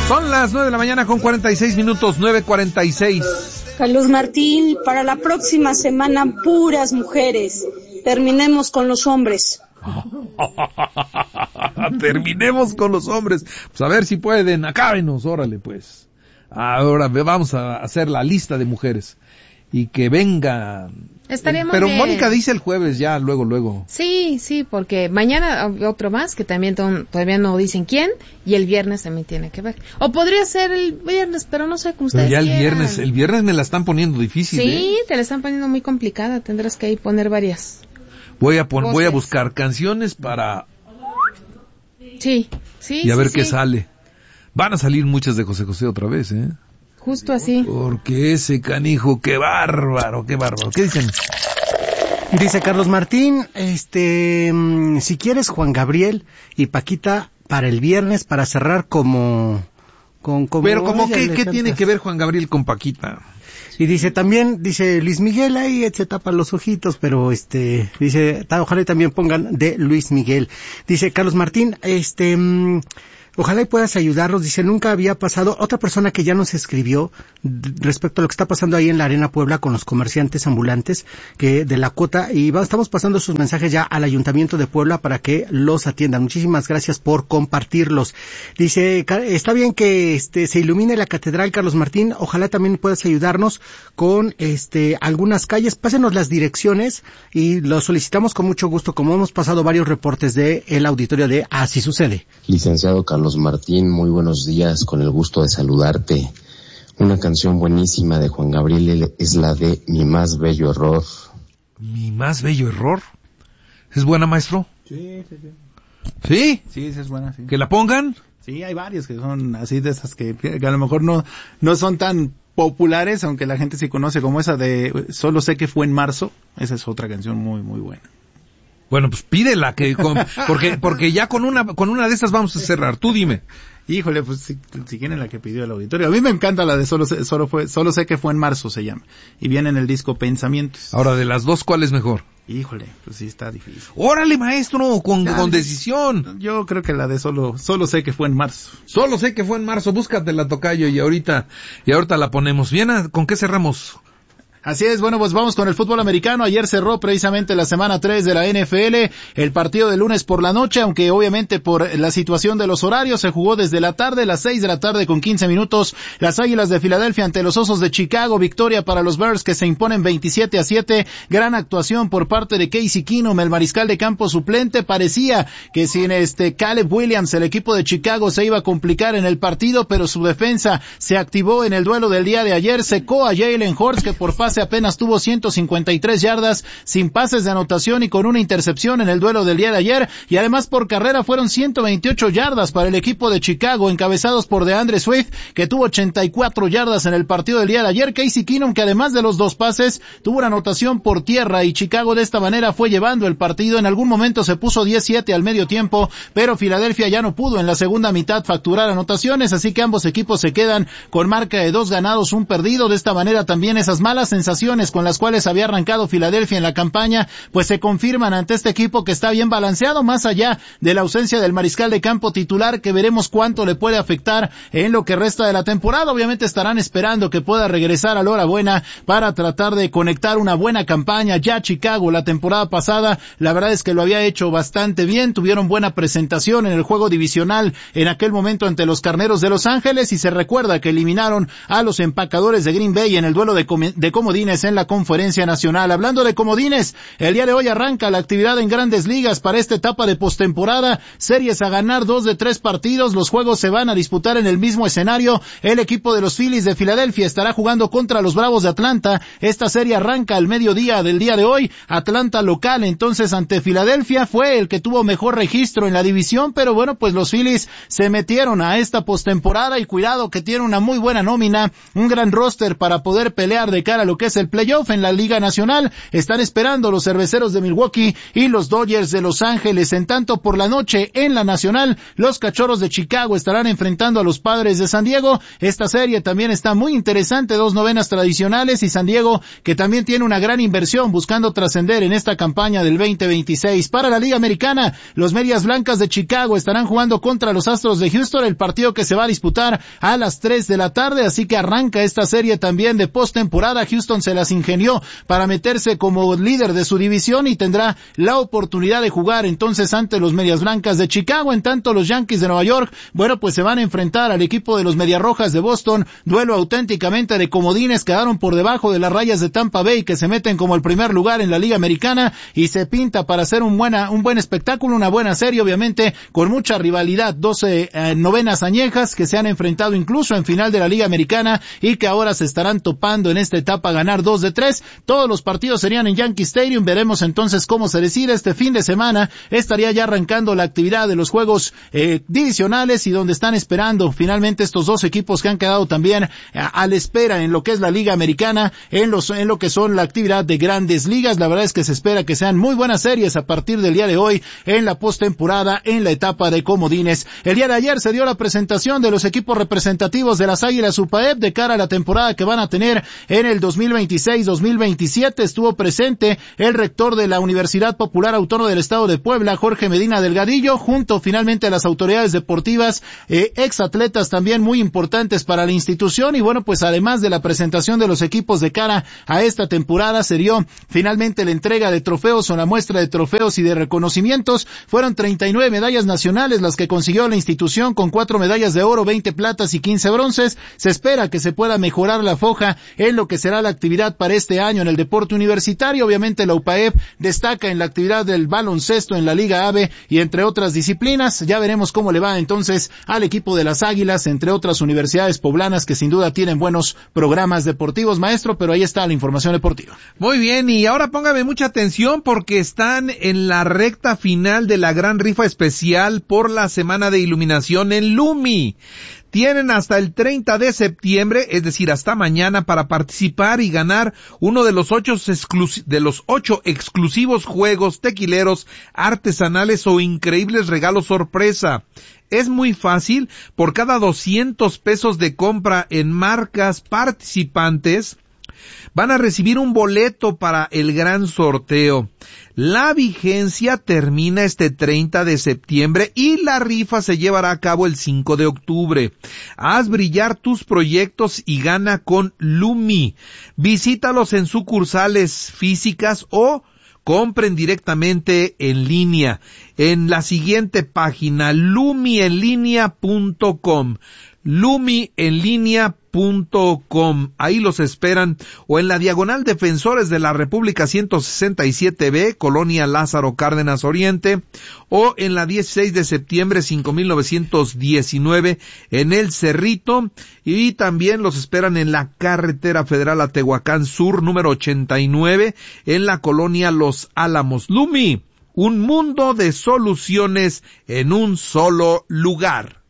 Son las 9 de la mañana con 46 minutos, 9:46. Carlos Martín, para la próxima semana, puras mujeres. Terminemos con los hombres. Terminemos con los hombres. Pues a ver si pueden, acábenos, órale pues. Ahora vamos a hacer la lista de mujeres. Y que venga. Estaríamos Pero bien. Mónica dice el jueves ya, luego. Sí, porque mañana otro más, que también todavía no dicen quién, y el viernes también tiene que ver. O podría ser el viernes, pero no sé cómo ustedes Pero ya quieran. el viernes me la están poniendo difícil. Sí, te la están poniendo muy complicada, tendrás que ahí poner varias. Voy a buscar canciones para... Sí. Y a ver qué sale. Van a salir muchas de José José otra vez, ¿eh? Justo así. Porque ese canijo, qué bárbaro. ¿Qué dicen? Dice Carlos Martín, si quieres Juan Gabriel y Paquita para el viernes para cerrar como Pero como ¿qué tiene que ver Juan Gabriel con Paquita? Y dice Luis Miguel ahí se tapa los ojitos, pero dice, ojalá y también pongan de Luis Miguel. Dice Carlos Martín, ojalá y puedas ayudarnos. Dice, nunca había pasado. Otra persona que ya nos escribió respecto a lo que está pasando ahí en la Arena Puebla con los comerciantes ambulantes de la cuota, y estamos pasando sus mensajes ya al Ayuntamiento de Puebla para que los atiendan. Muchísimas gracias por compartirlos. Dice, está bien que se ilumine la catedral, Carlos Martín. Ojalá también puedas ayudarnos con algunas calles. Pásenos las direcciones y lo solicitamos con mucho gusto, como hemos pasado varios reportes de el auditorio de Así Sucede. Licenciado Carlos Martín, muy buenos días, con el gusto de saludarte. Una canción buenísima de Juan Gabriel es la de Mi Más Bello Error. ¿Mi Más Bello Error? ¿Es buena, maestro? Sí. ¿Sí? Sí, es buena, sí. ¿Que la pongan? Sí, hay varios que son así de esas que a lo mejor no son tan populares, aunque la gente sí conoce, como esa de Solo sé que fue en marzo. Esa es otra canción muy, muy buena. Bueno, pues pídela, porque ya con una de estas vamos a cerrar. Tú dime. Híjole, pues si quieren la que pidió el auditorio. A mí me encanta la de Solo sé que fue en marzo, se llama. Y viene en el disco Pensamientos. Ahora, de las dos, ¿cuál es mejor? Híjole, pues sí está difícil. órale, maestro, con decisión. Yo creo que la de solo sé que fue en marzo. Solo sé que fue en marzo, búscatela, tocayo, y ahorita la ponemos. Bien, ¿con qué cerramos? Así es, bueno, pues vamos con el fútbol americano. Ayer cerró precisamente la semana 3 de la NFL, el partido de lunes por la noche, aunque obviamente por la situación de los horarios se jugó desde la tarde, las 6 de la tarde con 15 minutos. Las Águilas de Filadelfia ante los Osos de Chicago, victoria para los Bears que se imponen 27-7. Gran actuación por parte de Casey Keenum, el mariscal de campo suplente. Parecía que sin Caleb Williams, el equipo de Chicago se iba a complicar en el partido, pero su defensa se activó en el duelo del día de ayer, secó a Jalen Hurts, que por pase apenas tuvo 153 yardas, sin pases de anotación y con una intercepción en el duelo del día de ayer, y además por carrera fueron 128 yardas para el equipo de Chicago, encabezados por DeAndre Swift, que tuvo 84 yardas en el partido del día de ayer. Casey Keenum, que además de los dos pases, tuvo una anotación por tierra, y Chicago de esta manera fue llevando el partido. En algún momento se puso 17 al medio tiempo, pero Filadelfia ya no pudo en la segunda mitad facturar anotaciones, así que ambos equipos se quedan con marca de 2 ganados, 1 perdido. De esta manera también esas malas sensaciones con las cuales había arrancado Filadelfia en la campaña, pues se confirman ante este equipo que está bien balanceado, más allá de la ausencia del mariscal de campo titular, que veremos cuánto le puede afectar en lo que resta de la temporada. Obviamente estarán esperando que pueda regresar a la hora buena para tratar de conectar una buena campaña. Ya Chicago la temporada pasada, la verdad es que lo había hecho bastante bien, tuvieron buena presentación en el juego divisional en aquel momento ante los Carneros de Los Ángeles, y se recuerda que eliminaron a los Empacadores de Green Bay en el duelo de comodines en la Conferencia Nacional. Hablando de comodines, el día de hoy arranca la actividad en Grandes Ligas para esta etapa de postemporada, series a ganar 2 de 3 partidos, los juegos se van a disputar en el mismo escenario. El equipo de los Phillies de Filadelfia estará jugando contra los Bravos de Atlanta. Esta serie arranca al mediodía del día de hoy. Atlanta local entonces ante Filadelfia, fue el que tuvo mejor registro en la división, pero bueno, pues los Phillies se metieron a esta postemporada, y cuidado que tiene una muy buena nómina, un gran roster para poder pelear de cara a lo lo que es el playoff en la Liga Nacional. Están esperando los Cerveceros de Milwaukee y los Dodgers de Los Ángeles. En tanto, por la noche en la Nacional, los Cachorros de Chicago estarán enfrentando a los Padres de San Diego. Esta serie también está muy interesante, 2 novenas tradicionales, y San Diego, que también tiene una gran inversión buscando trascender en esta campaña del 2026. Para la Liga Americana, los Medias Blancas de Chicago estarán jugando contra los Astros de Houston, el partido que se va a disputar a las 3 de la tarde, así que arranca esta serie también de postemporada. Houston se las ingenió para meterse como líder de su división y tendrá la oportunidad de jugar entonces ante los Medias Blancas de Chicago. En tanto, los Yankees de Nueva York, bueno, pues se van a enfrentar al equipo de los Medias Rojas de Boston, duelo auténticamente de comodines, quedaron por debajo de las Rayas de Tampa Bay, que se meten como el primer lugar en la Liga Americana, y se pinta para hacer un buen espectáculo, una buena serie, obviamente, con mucha rivalidad, 12 novenas añejas que se han enfrentado incluso en final de la Liga Americana y que ahora se estarán topando en esta etapa a ganar 2 de 3. Todos los partidos serían en Yankee Stadium. Veremos entonces cómo se decide. Este fin de semana estaría ya arrancando la actividad de los juegos divisionales, y donde están esperando finalmente estos dos equipos que han quedado también a la espera en lo que es la Liga Americana, en lo que son la actividad de Grandes Ligas. La verdad es que se espera que sean muy buenas series a partir del día de hoy en la postemporada, en la etapa de comodines. El día de ayer se dio la presentación de los equipos representativos de las Águilas UPAEP de cara a la temporada que van a tener en el 2026-2027. Estuvo presente el rector de la Universidad Popular Autónoma del Estado de Puebla, Jorge Medina Delgadillo, junto finalmente a las autoridades deportivas, exatletas también muy importantes para la institución. Y bueno, pues además de la presentación de los equipos de cara a esta temporada, se dio finalmente la entrega de trofeos o la muestra de trofeos y de reconocimientos. Fueron 39 medallas nacionales las que consiguió la institución, con 4 medallas de oro, 20 platas y 15 bronces. Se espera que se pueda mejorar la foja en lo que será la actividad para este año en el deporte universitario. Obviamente la UPAEP destaca en la actividad del baloncesto en la Liga AVE y entre otras disciplinas. Ya veremos cómo le va entonces al equipo de las Águilas, entre otras universidades poblanas que sin duda tienen buenos programas deportivos, maestro, pero ahí está la información deportiva. Muy bien, y ahora póngame mucha atención porque están en la recta final de la gran rifa especial por la Semana de Iluminación en Lumi. Tienen hasta el 30 de septiembre, es decir, hasta mañana, para participar y ganar uno de los 8 exclusivos juegos tequileros artesanales o increíbles regalos sorpresa. Es muy fácil. Por cada 200 pesos de compra en marcas participantes, van a recibir un boleto para el gran sorteo. La vigencia termina este 30 de septiembre y la rifa se llevará a cabo el 5 de octubre. Haz brillar tus proyectos y gana con Lumi. Visítalos en sucursales físicas o compren directamente en línea en la siguiente página: lumienlinea.com. lumienlinea.com. Ahí los esperan, o en la diagonal Defensores de la República 167B, Colonia Lázaro Cárdenas Oriente, o en la 16 de septiembre 5919 en El Cerrito, y también los esperan en la Carretera Federal a Tehuacán Sur, número 89, en la Colonia Los Álamos. Lumi, un mundo de soluciones en un solo lugar.